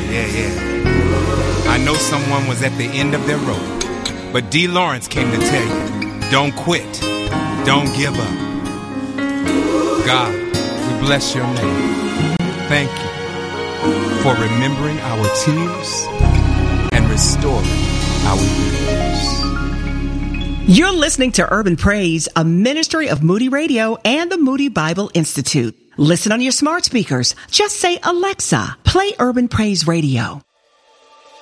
I know someone was at the end of their rope, but D. Lawrence came to tell you, don't quit, don't give up. God, we bless your name. Thank you for remembering our tears and restoring our years. You're listening to Urban Praise, a ministry of Moody Radio and the Moody Bible Institute. Listen on your smart speakers. Just say, Alexa, play Urban Praise Radio.